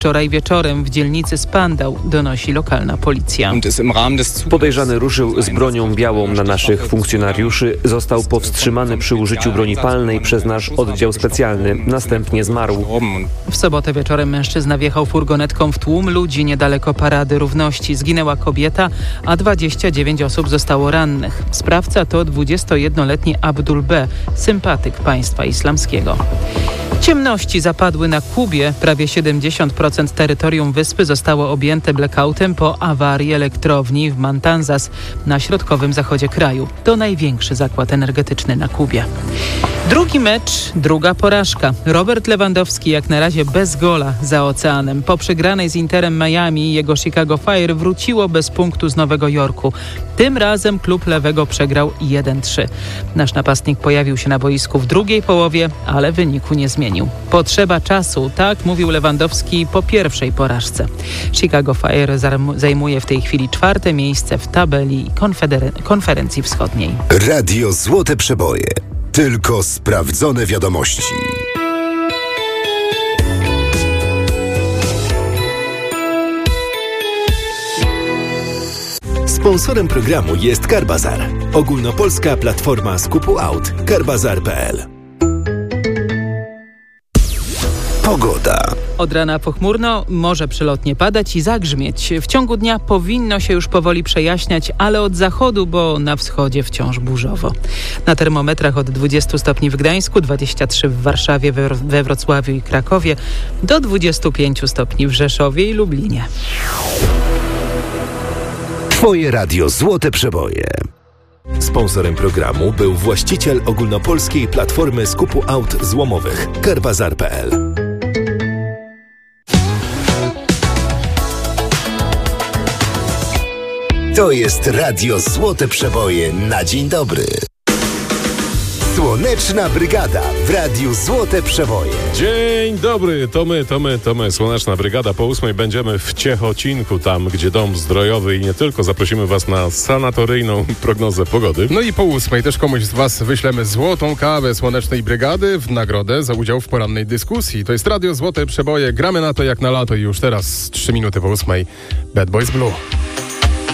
wczoraj wieczorem w dzielnicy Spandau, donosi lokalna policja. Podejrzany ruszył z bronią białą na naszych funkcjonariuszy. Został powstrzymany przy użyciu broni palnej przez nasz oddział specjalny. Następnie zmarł. W sobotę wieczorem mężczyzna wjechał furgonetką w tłum ludzi niedaleko Parady Równości. Zginęła kobieta, a 29 osób zostało rannych. Sprawca to 21-letni Abdul B., sympatyk państwa islamskiego. Ciemności zapadły na Kubie. Prawie 70% terytorium wyspy zostało objęte blackoutem po awarii elektrowni w Matanzas na środkowym zachodzie kraju. To największy zakład energetyczny na Kubie. Drugi mecz, druga porażka. Robert Lewandowski jak na razie bez gola za oceanem. Po przegranej z Interem Miami jego Chicago Fire wróciło bez punktu z Nowego Jorku. Tym razem klub lewego przegrał 1-3. Nasz napastnik pojawił się na boisku w drugiej połowie, ale wyniku nie zmienił. Potrzeba czasu, tak mówił Lewandowski po pierwszej porażce. Chicago Fire zajmuje w tej chwili 4. miejsce w tabeli konferencji wschodniej. Radio Złote Przeboje. Tylko sprawdzone wiadomości. Sponsorem programu jest Carbazar. Ogólnopolska platforma skupu aut. Carbazar.pl. Pogoda. Od rana pochmurno, może przelotnie padać i zagrzmieć. W ciągu dnia powinno się już powoli przejaśniać, ale od zachodu, bo na wschodzie wciąż burzowo. Na termometrach od 20 stopni w Gdańsku, 23 w Warszawie, we Wrocławiu i Krakowie, do 25 stopni w Rzeszowie i Lublinie. Twoje radio Złote Przeboje. Sponsorem programu był właściciel ogólnopolskiej platformy skupu aut złomowych Carbazar.pl. To jest Radio Złote Przeboje na dzień dobry. Słoneczna Brygada w Radiu Złote Przeboje. Dzień dobry, to my, Słoneczna Brygada. Po 8 będziemy w Ciechocinku, tam gdzie dom zdrojowy i nie tylko. Zaprosimy Was na sanatoryjną prognozę pogody. No i po 8 też komuś z Was wyślemy złotą kawę Słonecznej Brygady w nagrodę za udział w porannej dyskusji. To jest Radio Złote Przeboje. Gramy na to jak na lato i już teraz 3 minuty po 8. Bad Boys Blue.